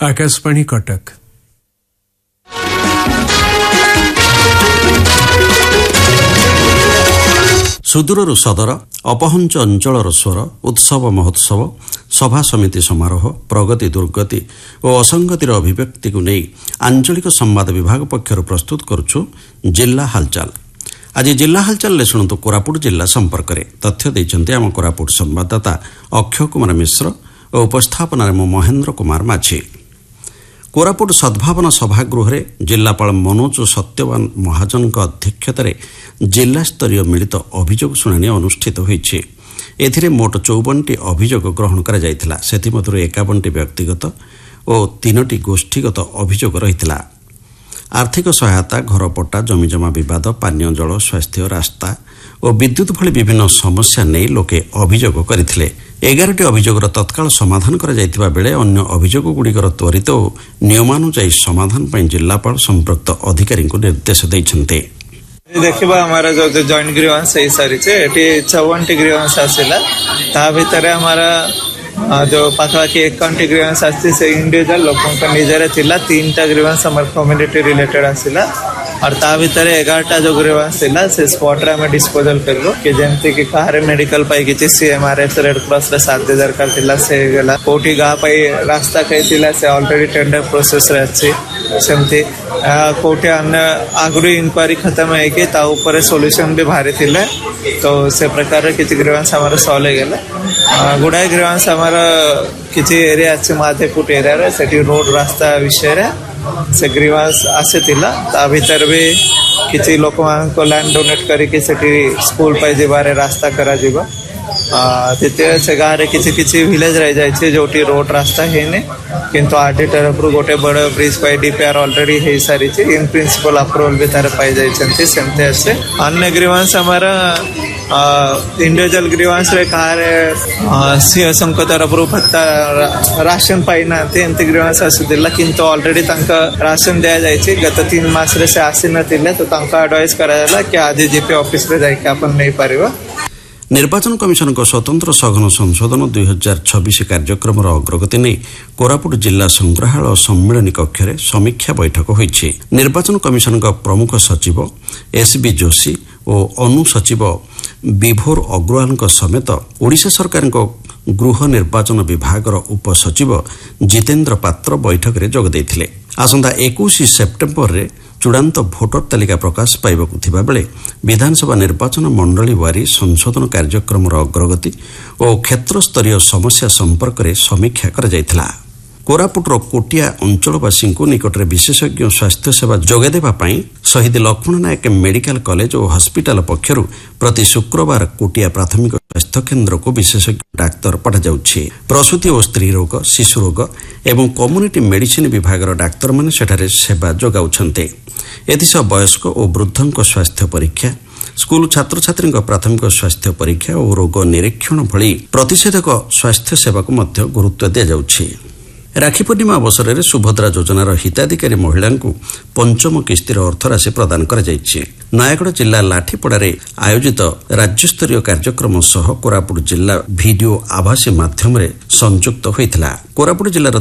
आकाशवाणी कटक। सुदूरରୁ ସଦର ଅପହଞ୍ଚ ଅଞ୍ଚଳର ସ୍ୱର ଉତ୍ସବ ମହୋତ୍ସବ ସଭା ସମିତି ସମାରୋହ ପ୍ରଗତି ଦୁର୍ଗତି ଓ ଅସଙ୍ଗତିର ଅଭିବ୍ୟକ୍ତିକୁ ନେଇ ଆଞ୍ଚଳିକ ସମ୍ବାଦ ବିଭାଗ ପକ୍ଷରୁ ପ୍ରସ୍ତୁତ କରୁଛୁ ଜିଲ୍ଲା ହାଲଚାଲ। ଆଜି ଜିଲ୍ଲା ହାଲଚାଲରେ ଶୁଣନ୍ତୁ କୋରାପୁଟ ଜିଲ୍ଲା ସମ୍ପର୍କରେ ତଥ୍ୟ ଦେଇଛନ୍ତି ଆମ କୋରାପୁଟ ସମ୍ବାଦଦାତା ଅକ୍ଷୟ କୁମାର ମିଶ୍ର ଓ ଉପସ୍ଥାପନାରେ ମୁଁ ମହେନ୍ଦ୍ର କୁମାର ମାଝୀ। କୋରାପୁଟ ସଦ୍ଭାବନା ସଭାଗୃହରେ ଜିଲ୍ଲାପାଳ ମନୋଜ ସତ୍ୟବାନ ମହାଜନଙ୍କ ଅଧ୍ୟକ୍ଷତାରେ ଜିଲ୍ଲାସ୍ତରୀୟ ମିଳିତ ଅଭିଯୋଗ ଶୁଣାଣି ଅନୁଷ୍ଠିତ ହୋଇଛି। ଏଥିରେ ମୋଟ 54ଟି ଅଭିଯୋଗ ଗ୍ରହଣ କରାଯାଇଥିଲା। ସେଥିମଧ୍ୟରୁ 51ଟି ବ୍ୟକ୍ତିଗତ ଓ 3ଟି ଗୋଷ୍ଠୀଗତ ଅଭିଯୋଗ ରହିଥିଲା। ଆର୍ଥିକ ସହାୟତା, ଘରପଟ୍ଟା, ଜମିଜମା ବିବାଦ, ପାନୀୟ ଜଳ, ସ୍ୱାସ୍ଥ୍ୟ, ରାସ୍ତା ଓ ବିଦ୍ୟୁତ୍ ଭଳି ବିଭିନ୍ନ ସମସ୍ୟା ନେଇ ଲୋକେ ଅଭିଯୋଗ କରିଥିଲେ। 11ଟି ଅଭିଯୋଗର ତତ୍କାଳ ସମାଧାନ କରାଯାଇଥିବା ବେଳେ ଅନ୍ୟ ଅଭିଯୋଗଗୁଡ଼ିକର ତ୍ୱରିତ ଓ ନିୟମାନୁଯାୟୀ ସମାଧାନ ପାଇଁ ଜିଲ୍ଲାପାଳ ସମ୍ପୃକ୍ତ ଅଧିକାରୀଙ୍କୁ ନିର୍ଦ୍ଦେଶ ଦେଇଛନ୍ତି। देखिबा हमारा जो जॉइंट ग्रीवांस सही सारी छे एटी 54टी ग्रीवांस आसिला ता भितर हमारा जो पाखापाखि 51टी ग्रीवांस आसी से इंडिविजुअल लोकों का निजरे थिला 3टा ग्रीवांस हमर कम्युनिटी रिलेटेड आसिला और ता भितर 11टा जो ग्रीवांस थिला से स्पॉट रे हम डिस्पोजल करलो कि जेंति कि कारे मेडिकल पाई कि सीएमआरएफ रेड क्रॉस रे 7 दरकार थिला से गेला कोठी गा पाई रास्ता कई थिला से ऑलरेडी टेंडर प्रोसेस रे अछि सेमति कोठी अन्य आगुरी इंक्वायरी खत्म है कि ता ऊपर सॉल्यूशन भी भारी थिले तो से प्रकार किछि ग्रीवांस हमारा सॉल्व हो गेला। गुडाई ग्रीवांस हमारा किछि एरिया अछि माधेपुट एरिया रे सेठी रोड रास्ता विषय रे से ग्रीवांस आसे थिला ता भीतर भी किछि लोक मान को लैंड डोनेट करी कि सेठी स्कूल पाई जिबारे रास्ता करा जिबा तेते से गारे किछि विलेज रह जाय छै जोटी रोड रास्ता हेने किंतु आरडी तरफ रु गोटे बड़ ब्रिज पाई डीपीआर ऑलरेडी हे सारी छै इन प्रिंसिपल अप्रूवल भी तार पाई जाय छथि सेमते से अन्य ग्रीवांस हमारा इंडिविजुअल ग्रीवांस रे कारे सीएसएम को तरफ रु भत्ता राशन पाई ना एंती ग्रीवांस आसिदिला किंतु ऑलरेडी तांका राशन दिया जाय छै गत 3 मास रे से आसी नथिले तो तांका एडवाइस करा जाला कि आदि जीपी ऑफिस रे जाय के अपन नै परिबा। निर्वाचन कमिशन को स्वतंत्र सघन संशोधन 2026 कार्यक्रम अग्रगति नहीं कोरापुट जिला संग्रहालय सम्मेलन कक्ष में समीक्षा बैठक होईछि। निर्वाचन कमिशन प्रमुख सचिव एसबी जोशी और अनु सचिव विभोर अग्रवाल समेत ओडिशा सरकार गृह निर्वाचन विभाग उपसचिव जितेन्द्र पात्र बैठक में जोग देथिले। आसंता 21 सेप्टेम्बर रे चूड़ांत भोटर तालिका प्रकाश पाइबाकु थिबा बेले विधानसभा निर्वाचन मंडली वारी संशोधन कार्यक्रम अग्रगति और क्षेत्र स्तरीय समस्या संपर्क में समीक्षा करा जायथिला। कोरापुटर कोटिया अंचलवासी निकट में विशेषज्ञ स्वास्थ्य सेवा जोगाइदेवा शहीद लक्ष्मण नायक मेडिकल कॉलेज और हॉस्पिटल पक्षर प्रति शुक्रवार कोटिया प्राथमिक स्वास्थ्य केन्द्र को विशेषज्ञ डाक्तर पठाଯାଉଛି। प्रसूति और स्त्री रोग, शिशु रोग एवं कम्युनिटी मेडिसिन विभाग डाक्तर माने सेठारे सेवा जोगाउछन्ते। एथिसह वयस्क और वृद्धों स्वास्थ्य परीक्षा, स्कूल छात्र छात्री प्राथमिक स्वास्थ्य परीक्षा और रोग निरीक्षण भली प्रतिषेधक स्वास्थ्य सेवा को मध्य गुरुत्व दिया जाउछि। राखी पूर्णिमा अवसर में सुभद्रा योजनार हिताधिकारी महिला पंचम किस्तिर अर्थराशि प्रदान कर नयागढ़ जिला लाठीपड़ारे आयोजित राज्यस्तरीय कार्यक्रम सह कोरापुट जिला वीडियो आभासी माध्यम संयुक्त होता। कोरापुट जिलार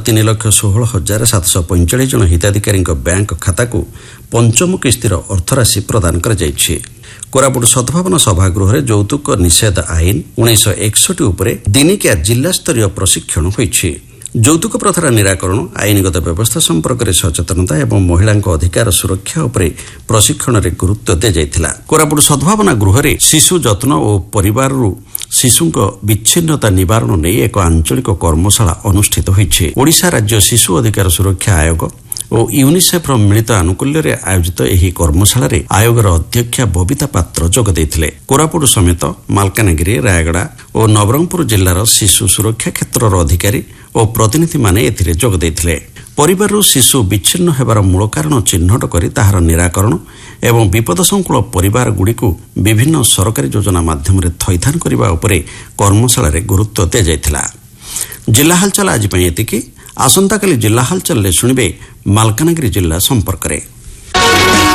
3,16,745 जन हिताधिकारी बैंक खाता को पंचम किस्तिर अर्थराशि प्रदान कर कोरापुट सद्भावना सभागृह यौतुक निषेध आईन 1961 उपरे दिनिकिया जिला स्तरीय प्रशिक्षण होईछि। ଯୌତୁକ ପ୍ରଥାର ନିରାକରଣ, ଆଇନଗତ ବ୍ୟବସ୍ଥା ସମ୍ପର୍କରେ ସଚେତନତା ଏବଂ ମହିଳାଙ୍କ ଅଧିକାର ସୁରକ୍ଷା ଉପରେ ପ୍ରଶିକ୍ଷଣରେ ଗୁରୁତ୍ୱ ଦିଆଯାଇଥିଲା। କୋରାପୁଟ ସଦ୍ଭାବନା ଗୃହରେ ଶିଶୁ ଯତ୍ନ ଓ ପରିବାରରୁ ଶିଶୁଙ୍କ ବିଚ୍ଛିନ୍ନତା ନିବାରଣ ନେଇ ଏକ ଆଞ୍ଚଳିକ କର୍ମଶାଳା ଅନୁଷ୍ଠିତ ହୋଇଛି। ଓଡ଼ିଶା ରାଜ୍ୟ ଶିଶୁ ଅଧିକାର ସୁରକ୍ଷା ଆୟୋଗ ଓ ୟୁନିସେଫ୍ର ମିଳିତ ଆନୁକୂଲ୍ୟରେ ଆୟୋଜିତ ଏହି କର୍ମଶାଳାରେ ଆୟୋଗର ଅଧ୍ୟକ୍ଷା ବବିତା ପାତ୍ର ଯୋଗ ଦେଇଥିଲେ। କୋରାପୁଟ ସମେତ ମାଲକାନଗିରି, ରାୟଗଡ଼ା ଓ ନବରଙ୍ଗପୁର ଜିଲ୍ଲାର ଶିଶୁ ସୁରକ୍ଷା କ୍ଷେତ୍ରର ଅଧିକାରୀ ଓ ପ୍ରତିନିଧିମାନେ ଏଥିରେ ଯୋଗ ଦେଇଥିଲେ। ପରିବାରରୁ ଶିଶୁ ବିଚ୍ଛିନ୍ନ ହେବାର ମୂଳ କାରଣ ଚିହ୍ନଟ କରି ତାହାର ନିରାକରଣ ଏବଂ ବିପଦସଂକୁଳ ପରିବାରଗୁଡ଼ିକୁ ବିଭିନ୍ନ ସରକାରୀ ଯୋଜନା ମାଧ୍ୟମରେ ଥଇଥାନ କରିବା ଉପରେ କର୍ମଶାଳାରେ ଗୁରୁତ୍ୱ ଦିଆଯାଇଥିଲା। ଜିଲ୍ଲା ହାଲଚାଲ ଆଜି ପାଇଁ ଏତିକି। ଆସନ୍ତାକାଲି ଜିଲ୍ଲା ହାଲଚାଲରେ ଶୁଣିବେ ମାଲକାନଗିରି ଜିଲ୍ଲା ସମ୍ପର୍କରେ।